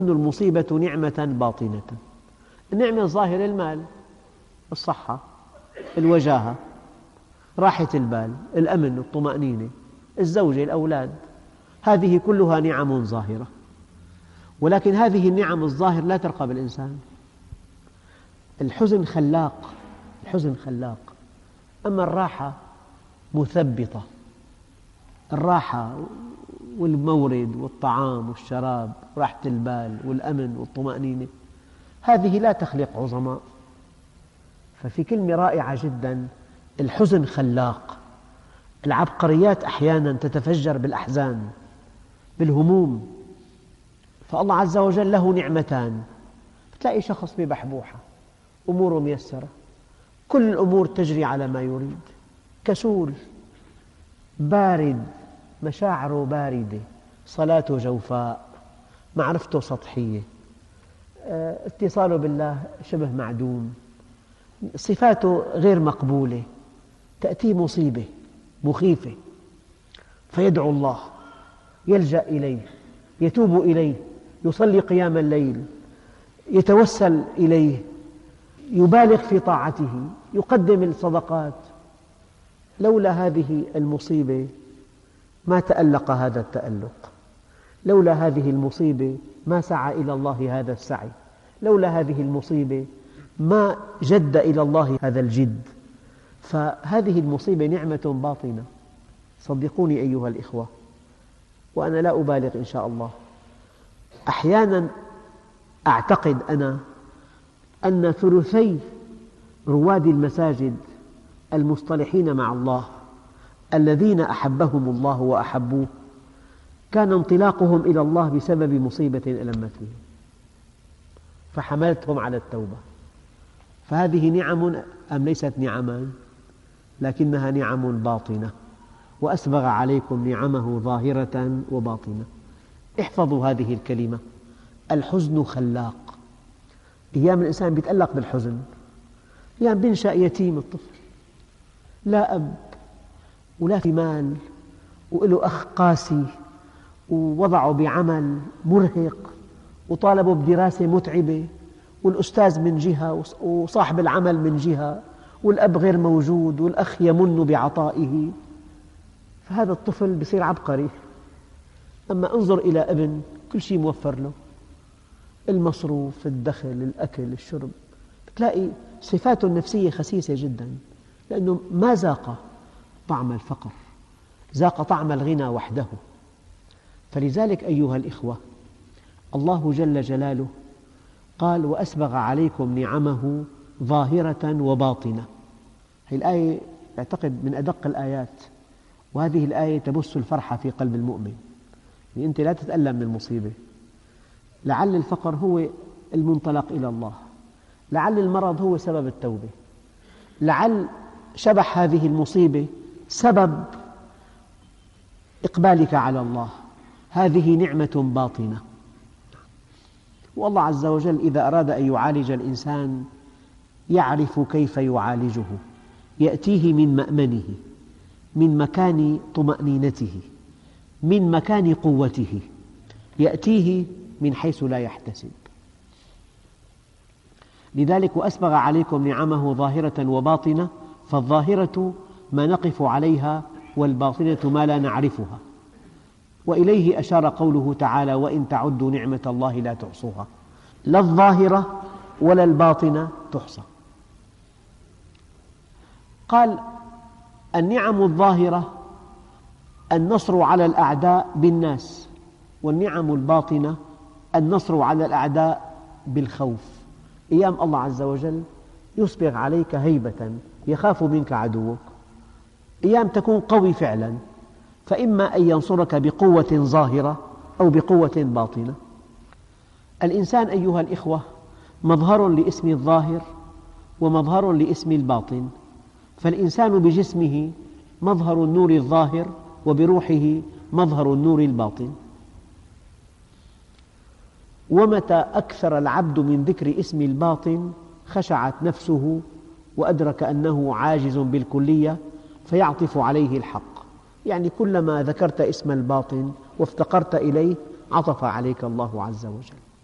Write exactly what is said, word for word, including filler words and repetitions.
المصيبة نعمة باطنة. النعمة الظاهرة المال، الصحة، الوجاهة، راحة البال، الأمن، الطمأنينة، الزوجة، الأولاد، هذه كلها نعم ظاهرة. ولكن هذه النعم الظاهرة لا ترقى بالإنسان. الحزن خلاق، الحزن خلاق. أما الراحة مثبطة. الراحة والمورد والطعام والشراب، راحة البال والأمن والطمأنينة، هذه لا تخلق عظماء. ففي كلمة رائعة جدا: الحزن خلاق. العبقريات أحيانا تتفجر بالأحزان، بالهموم. فالله عز وجل له نعمتان. تلاقي شخص ببحبوحة، أموره ميسرة، كل الأمور تجري على ما يريد، كسول، بارد، مشاعره باردة، صلاته جوفاء، معرفته سطحية، اتصاله بالله شبه معدوم، صفاته غير مقبولة. تأتي مصيبة مخيفة فيدعو الله، يلجأ إليه، يتوب إليه، يصلي قيام الليل، يتوسل إليه، يبالغ في طاعته، يقدم الصدقات. لولا هذه المصيبة ما تألق هذا التألق، لولا هذه المصيبة ما سعى إلى الله هذا السعي، لولا هذه المصيبة ما جد إلى الله هذا الجد. فهذه المصيبة نعمة باطنة، صدقوني أيها الإخوة، وأنا لا أبالغ إن شاء الله. أحيانا أعتقد أنا أن ثلثي رواد المساجد المصطلحين مع الله الذين أحبهم الله وأحبوه كان انطلاقهم إلى الله بسبب مصيبة ألمت بهم فحملتهم على التوبة. فهذه نعم أم ليست نعما؟ لكنها نعم باطنة. وأسبغ عليكم نعمه ظاهرة وباطنة. احفظوا هذه الكلمة: الحزن خلاق. أيام الإنسان يتألق بالحزن، أيام بينشأ يتيم الطفل، لا أب ولا في مال، وله أخ قاسي، ووضعه بعمل مرهق، وطالبه بدراسة متعبة، والأستاذ من جهة وصاحب العمل من جهة، والأب غير موجود، والأخ يمن بعطائه. فهذا الطفل بصير عبقري. أما انظر إلى ابن كل شيء موفر له، المصروف، الدخل، الأكل، الشرب، تلاقي صفاته النفسية خسيسة جدا، لأنه ما ذاق طعم الفقر، ذاق طعم الغنى وحده. فلذلك أيها الإخوة، الله جل جلاله قال: وأسبغ عليكم نعمه ظاهرة وباطنة. هذه الآية أعتقد من أدق الآيات، وهذه الآية تبث الفرح في قلب المؤمن. يعني أنت لا تتألم من المصيبة، لعل الفقر هو المنطلق إلى الله، لعل المرض هو سبب التوبة، لعل شبح هذه المصيبة سبب إقبالك على الله. هذه نعمة باطنة. والله عز وجل إذا أراد أن يعالج الإنسان يعرف كيف يعالجه. يأتيه من مأمنه، من مكان طمأنينته، من مكان قوته، يأتيه من حيث لا يحتسب. لذلك وأسبغ عليكم نعمه ظاهرة وباطنة. فالظاهرة ما نقف عليها، والباطنة ما لا نعرفها. وإليه أشار قوله تعالى: وإن تعدوا نعمة الله لا تحصوها. لا الظاهرة ولا الباطنة تحصى. قال: النعم الظاهرة النصر على الأعداء بالناس، والنعم الباطنة النصر على الأعداء بالخوف. أيام الله عز وجل يسبغ عليك هيبة، يخاف منك عدوك. أيام تكون قوي فعلا، فإما أن ينصرك بقوة ظاهرة أو بقوة باطنة. الإنسان أيها الإخوة مظهر لاسم الظاهر ومظهر لاسم الباطن. فالإنسان بجسمه مظهر النور الظاهر، وبروحه مظهر النور الباطن. ومتى أكثر العبد من ذكر اسم الباطن خشعت نفسه، وأدرك أنه عاجز بالكلية، فيعطف عليه الحق. يعني كلما ذكرت اسم الباطن وافتقرت إليه عطف عليك الله عز وجل.